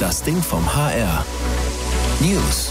Das Ding vom HR. News.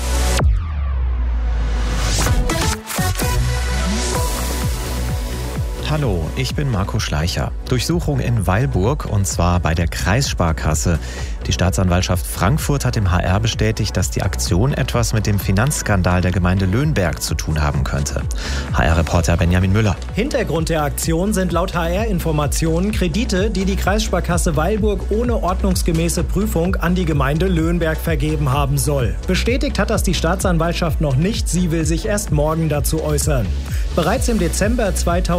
Hallo, ich bin Marco Schleicher. Durchsuchung in Weilburg, und zwar bei der Kreissparkasse. Die Staatsanwaltschaft Frankfurt hat dem HR bestätigt, dass die Aktion etwas mit dem Finanzskandal der Gemeinde Löhnberg zu tun haben könnte. HR-Reporter Benjamin Müller. Hintergrund der Aktion sind laut HR-Informationen Kredite, die die Kreissparkasse Weilburg ohne ordnungsgemäße Prüfung an die Gemeinde Löhnberg vergeben haben soll. Bestätigt hat das die Staatsanwaltschaft noch nicht, sie will sich erst morgen dazu äußern. Bereits im Dezember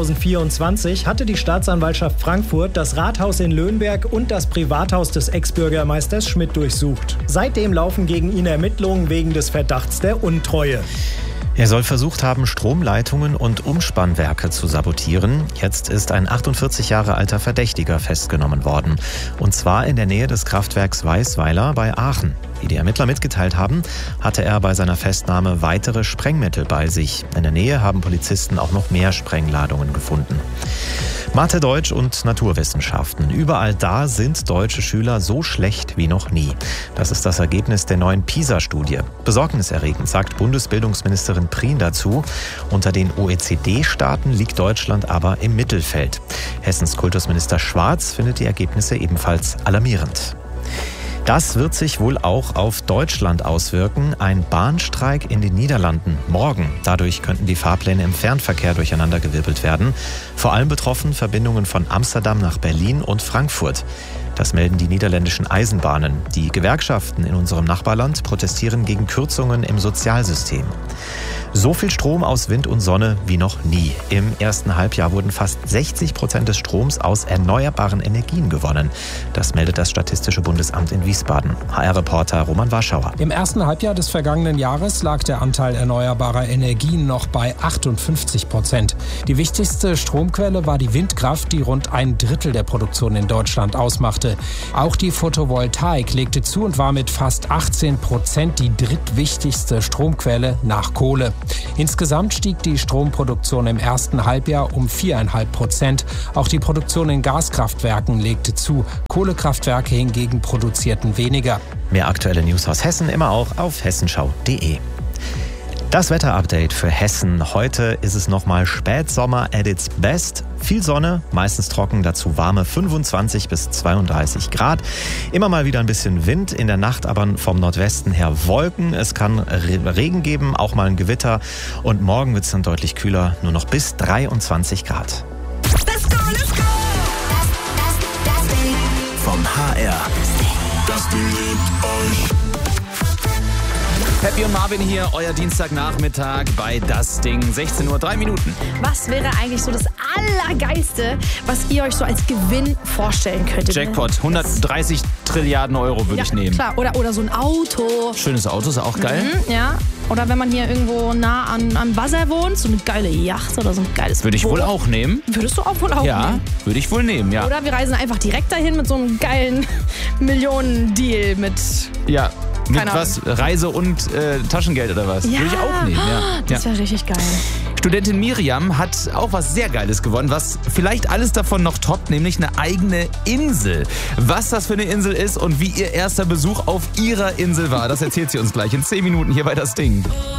2024 hatte die Staatsanwaltschaft Frankfurt das Rathaus in Löhnberg und das Privathaus des Ex-Bürgermeisters Schmidt durchsucht. Seitdem laufen gegen ihn Ermittlungen wegen des Verdachts der Untreue. Er soll versucht haben, Stromleitungen und Umspannwerke zu sabotieren. Jetzt ist ein 48 Jahre alter Verdächtiger festgenommen worden. Und zwar in der Nähe des Kraftwerks Weißweiler bei Aachen. Wie die Ermittler mitgeteilt haben, hatte er bei seiner Festnahme weitere Sprengmittel bei sich. In der Nähe haben Polizisten auch noch mehr Sprengladungen gefunden. Mathe, Deutsch und Naturwissenschaften. Überall da sind deutsche Schüler so schlecht wie noch nie. Das ist das Ergebnis der neuen PISA-Studie. Besorgniserregend, sagt Bundesbildungsministerin Prien dazu. Unter den OECD-Staaten liegt Deutschland aber im Mittelfeld. Hessens Kultusminister Schwarz findet die Ergebnisse ebenfalls alarmierend. Das wird sich wohl auch auf Deutschland auswirken. Ein Bahnstreik in den Niederlanden morgen. Dadurch könnten die Fahrpläne im Fernverkehr durcheinandergewirbelt werden. Vor allem betroffen Verbindungen von Amsterdam nach Berlin und Frankfurt. Das melden die niederländischen Eisenbahnen. Die Gewerkschaften in unserem Nachbarland protestieren gegen Kürzungen im Sozialsystem. So viel Strom aus Wind und Sonne wie noch nie. Im ersten Halbjahr wurden fast 60% des Stroms aus erneuerbaren Energien gewonnen. Das meldet das Statistische Bundesamt in Wiesbaden. HR-Reporter Roman Warschauer. Im ersten Halbjahr des vergangenen Jahres lag der Anteil erneuerbarer Energien noch bei 58%. Die wichtigste Stromquelle war die Windkraft, die rund ein Drittel der Produktion in Deutschland ausmachte. Auch die Photovoltaik legte zu und war mit fast 18% die drittwichtigste Stromquelle nach Kohle. Insgesamt stieg die Stromproduktion im ersten Halbjahr um 4,5%. Auch die Produktion in Gaskraftwerken legte zu. Kohlekraftwerke hingegen produzierten weniger. Mehr aktuelle News aus Hessen immer auch auf hessenschau.de. Das Wetterupdate für Hessen. Heute ist es nochmal Spätsommer at its best. Viel Sonne, meistens trocken, dazu warme 25 bis 32 Grad. Immer mal wieder ein bisschen Wind, in der Nacht aber vom Nordwesten her Wolken. Es kann Regen geben, auch mal ein Gewitter. Und morgen wird es dann deutlich kühler, nur noch bis 23 Grad. Let's go, let's go! Das Ding vom HR. Das Ding liebt euch. Happy und Marvin hier, euer Dienstagnachmittag bei Das Ding. 16 Uhr, 3 Minuten. Was wäre eigentlich so das Allergeilste, was ihr euch so als Gewinn vorstellen könntet? Jackpot, 130 Trilliarden Euro würde ich nehmen. Klar, oder so ein Auto. Schönes Auto, ist auch geil. Ja, oder wenn man hier irgendwo nah am Wasser wohnt, so eine geile Yacht oder so ein geiles Würde ich Boot. wohl auch nehmen. Würdest du auch wohl auch Ja, nehmen? würde ich wohl nehmen, ja. Oder wir reisen einfach direkt dahin mit so einem geilen Millionen-Deal mit... Ja, mit Keine was? Reise und Taschengeld oder was? Ja, Würde ich auch nehmen, ja. Das wäre richtig geil. Studentin Miriam hat auch was sehr Geiles gewonnen, was vielleicht alles davon noch toppt, nämlich eine eigene Insel. Was das für eine Insel ist und wie ihr erster Besuch auf ihrer Insel war, das erzählt sie uns gleich in 10 Minuten hier bei Das Ding.